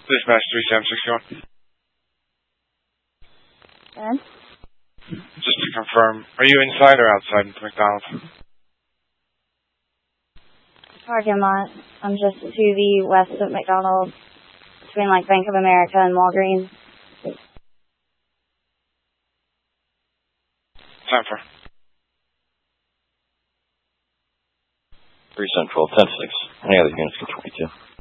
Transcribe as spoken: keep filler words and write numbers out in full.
Dispatch three seven six one. And? Just to confirm, are you inside or outside McDonald's? Parking lot. I'm just to the west of McDonald's, between like Bank of America and Walgreens. Time for. three Central, ten six. Any other units can twenty-two.